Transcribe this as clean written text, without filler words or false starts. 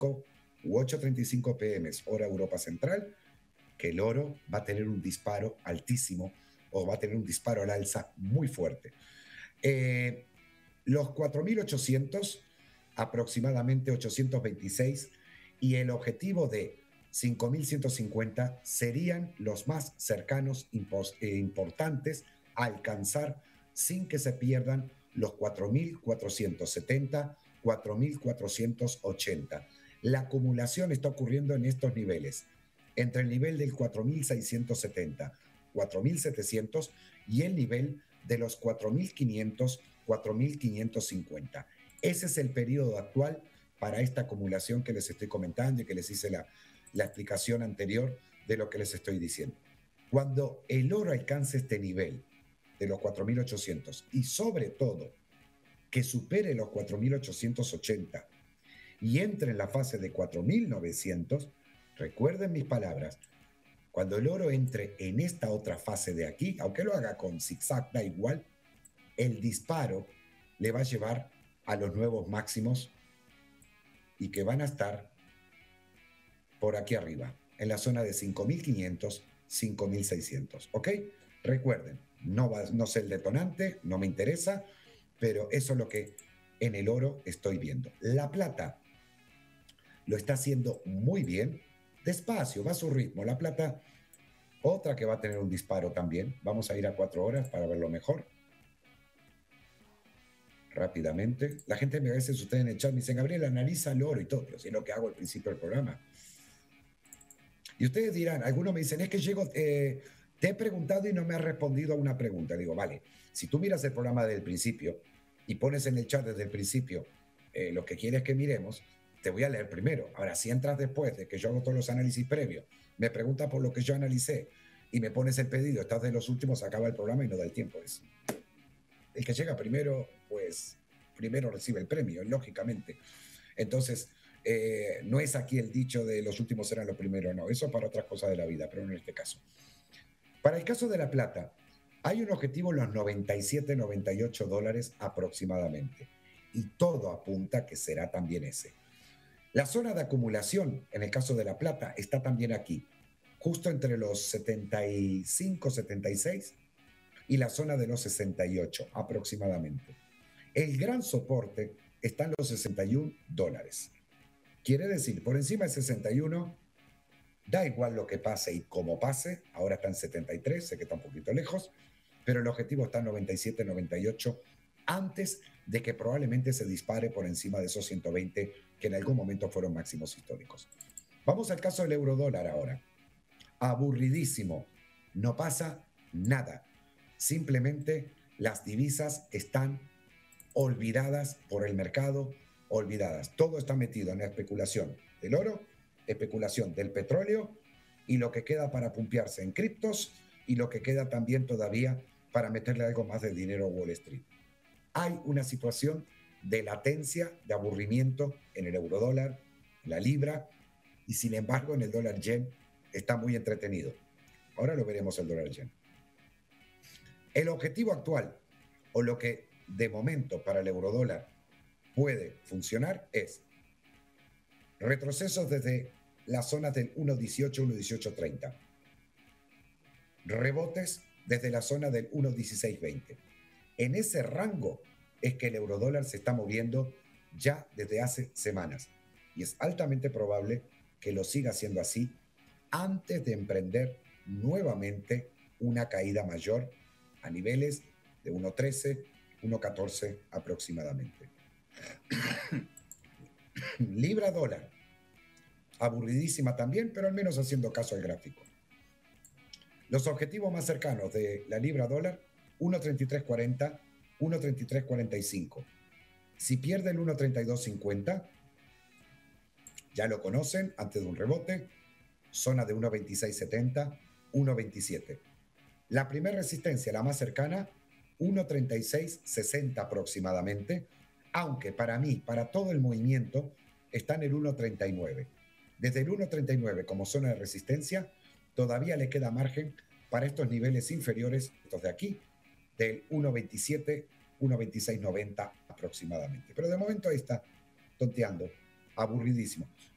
u 8:35 p.m. hora Europa Central, que el oro va a tener un disparo altísimo o va a tener un disparo al alza muy fuerte. Los 4.800, aproximadamente 826, y el objetivo de 5.150 serían los más cercanos importantes a alcanzar sin que se pierdan los 4.470, 4.480. La acumulación está ocurriendo en estos niveles, entre el nivel del 4.670, 4.700 y el nivel de los 4.500, 4.550. Ese es el periodo actual para esta acumulación que les estoy comentando y que les hice la explicación anterior de lo que les estoy diciendo. Cuando el oro alcance este nivel de los 4.800 y sobre todo que supere los 4.880 y entre en la fase de 4.900, recuerden mis palabras, cuando el oro entre en esta otra fase de aquí, aunque lo haga con zigzag, da igual, el disparo le va a llevar a los nuevos máximos y que van a estar por aquí arriba, en la zona de 5.500, 5.600, ¿ok? Recuerden, no sé el detonante, no me interesa, pero eso es lo que en el oro estoy viendo. La plata lo está haciendo muy bien, despacio, va a su ritmo. La plata, otra que va a tener un disparo también. Vamos a ir a 4 horas para verlo mejor. Rápidamente. La gente a veces, ustedes en el chat me dicen, Gabriel, analiza el oro y todo, pero si es lo que hago al principio del programa. Y ustedes dirán, algunos me dicen, es que te he preguntado y no me has respondido a una pregunta. Digo, vale, si tú miras el programa desde el principio y pones en el chat desde el principio lo que quieres que miremos, te voy a leer primero. Ahora, si entras después de que yo hago todos los análisis previos, me preguntas por lo que yo analicé y me pones el pedido, estás de los últimos, acaba el programa y no da el tiempo. El que llega primero, pues primero recibe el premio, lógicamente. Entonces, no es aquí el dicho de los últimos serán los primeros, no. Eso para otras cosas de la vida, pero no en este caso. Para el caso de la plata, hay un objetivo en los 97, 98 dólares aproximadamente. Y todo apunta que será también ese. La zona de acumulación, en el caso de la plata, está también aquí, justo entre los 75, 76 y la zona de los 68 aproximadamente. El gran soporte está en los 61 dólares. Quiere decir, por encima de 61, da igual lo que pase y cómo pase, ahora está en 73, sé que está un poquito lejos, pero el objetivo está en 97, 98, antes de que probablemente se dispare por encima de esos 120 que en algún momento fueron máximos históricos. Vamos al caso del eurodólar ahora. Aburridísimo, no pasa nada. Simplemente las divisas están olvidadas por el mercado, olvidadas. Todo está metido en la especulación del oro, especulación del petróleo y lo que queda para pumpearse en criptos y lo que queda también todavía para meterle algo más de dinero a Wall Street. Hay una situación de latencia, de aburrimiento en el eurodólar, la libra, y sin embargo en el dólar yen está muy entretenido. Ahora lo veremos el dólar yen. El objetivo actual, o lo que de momento para el eurodólar puede funcionar, es retrocesos desde las zonas del 1.18, 1.1830. Rebotes desde la zona del 1.1620. En ese rango es que el eurodólar se está moviendo ya desde hace semanas. Y es altamente probable que lo siga haciendo así antes de emprender nuevamente una caída mayor a niveles de 1.13, 1.14 aproximadamente. Libra dólar, aburridísima también, pero al menos haciendo caso al gráfico. Los objetivos más cercanos de la libra dólar, 1.3340, 1.3345. Si pierde el 1.3250, ya lo conocen, antes de un rebote, zona de 1.2670, 1.27. La primera resistencia, la más cercana, 1.3660 aproximadamente, aunque para mí, para todo el movimiento, está en el 1.39. Desde el 1.39 como zona de resistencia, todavía le queda margen para estos niveles inferiores, estos de aquí, del 1.27, 1.2690 aproximadamente. Pero de momento ahí está tonteando, aburridísimo.